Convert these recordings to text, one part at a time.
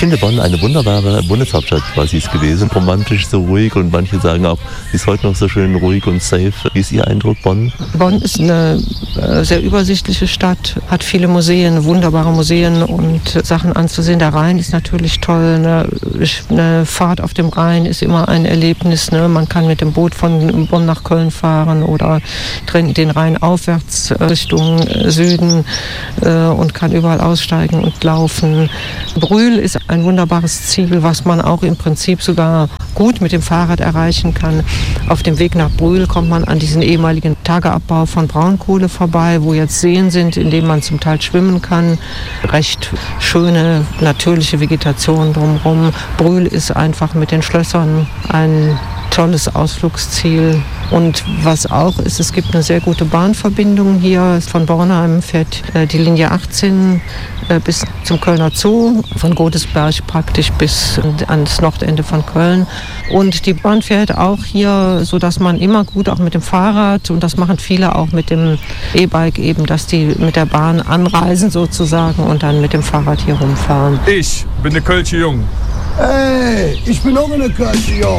Ich finde Bonn eine wunderbare Bundeshauptstadt quasi ist gewesen. Romantisch, so ruhig und manche sagen auch, sie ist heute noch so schön ruhig und safe. Wie ist Ihr Eindruck, Bonn? Bonn ist eine sehr übersichtliche Stadt, hat viele Museen, wunderbare Museen und Sachen anzusehen. Der Rhein ist natürlich toll. Eine Fahrt auf dem Rhein ist immer ein Erlebnis. Ne? Man kann mit dem Boot von Bonn nach Köln fahren oder den Rhein aufwärts Richtung Süden und kann überall aussteigen und laufen. Brühl ist ein wunderbares Ziel, was man auch im Prinzip sogar gut mit dem Fahrrad erreichen kann. Auf dem Weg nach Brühl kommt man an diesen ehemaligen Tageabbau von Braunkohle vorbei, wo jetzt Seen sind, in denen man zum Teil schwimmen kann. Recht schöne, natürliche Vegetation drumherum. Brühl ist einfach mit den Schlössern ein tolles Ausflugsziel. Und was auch ist, es gibt eine sehr gute Bahnverbindung hier. Von Bornheim fährt die Linie 18 bis zum Kölner Zoo, von Godesberg praktisch bis ans Nordende von Köln. Und die Bahn fährt auch hier, sodass man immer gut auch mit dem Fahrrad, und das machen viele auch mit dem E-Bike eben, dass die mit der Bahn anreisen sozusagen und dann mit dem Fahrrad hier rumfahren. Ich bin der Kölsche Jung. Hey, ich bin auch eine Kölsche Jung.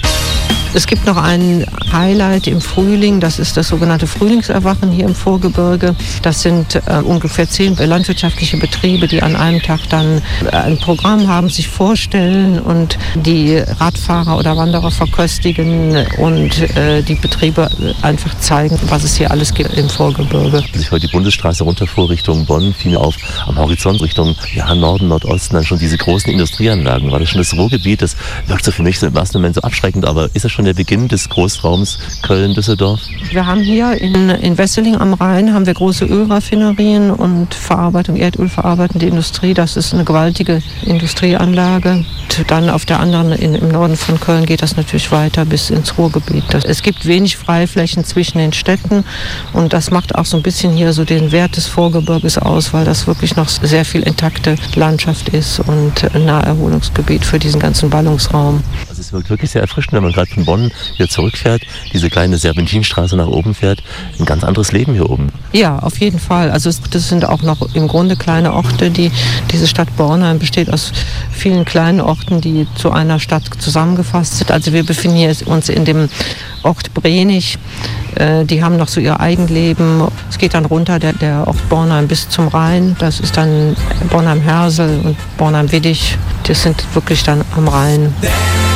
Es gibt noch ein Highlight im Frühling, das ist das sogenannte Frühlingserwachen hier im Vorgebirge. Das sind ungefähr 10 landwirtschaftliche Betriebe, die an einem Tag dann ein Programm haben, sich vorstellen und die Radfahrer oder Wanderer verköstigen und die Betriebe einfach zeigen, was es hier alles gibt im Vorgebirge. Als ich heute die Bundesstraße runterfuhr Richtung Bonn, fiel mir auf, am Horizont Richtung Norden, Nordosten dann schon diese großen Industrieanlagen. War das schon das Ruhrgebiet? Das wirkt so für mich so im ersten Moment so abschreckend, aber ist das schon der Beginn des Großraums Köln-Düsseldorf? Wir haben hier in Wesseling am Rhein haben wir große Ölraffinerien und Erdölverarbeitende Industrie. Das ist eine gewaltige Industrieanlage. Und dann auf der anderen im Norden von Köln geht das natürlich weiter bis ins Ruhrgebiet. Es gibt wenig Freiflächen zwischen den Städten und das macht auch so ein bisschen hier so den Wert des Vorgebirges aus, weil das wirklich noch sehr viel intakte Landschaft ist und ein Naherholungsgebiet für diesen ganzen Ballungsraum. Also es wirkt wirklich sehr erfrischend, wenn man gerade von Bonn hier zurückfährt, diese kleine Serpentinstraße nach oben fährt. Ein ganz anderes Leben hier oben. Ja, auf jeden Fall. Also das sind auch noch im Grunde kleine Orte. Diese Stadt Bornheim besteht aus vielen kleinen Orten, die zu einer Stadt zusammengefasst sind. Also wir befinden uns in dem Ort Brenich. Die haben noch so ihr Eigenleben. Es geht dann runter, der Ort Bornheim bis zum Rhein. Das ist dann Bornheim-Hersel und Bornheim-Widdich. Das sind wirklich dann am Rhein.